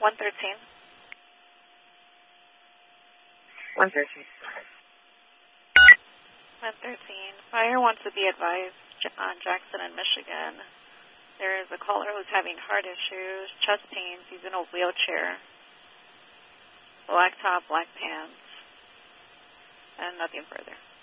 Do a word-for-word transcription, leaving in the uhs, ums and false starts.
one thirteen. one thirteen. one thirteen. Fire wants to be advised on Jackson and Michigan. There is a caller who's having heart issues, chest pains. He's in a wheelchair. Black top, black pants, and nothing further.